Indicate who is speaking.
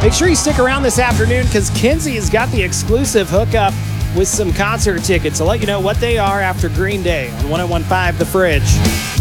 Speaker 1: Make sure you stick around this afternoon because Kinsey has got the exclusive hookup with some concert tickets. I'll let you know what they are after Green Day on 101.5 The Fridge.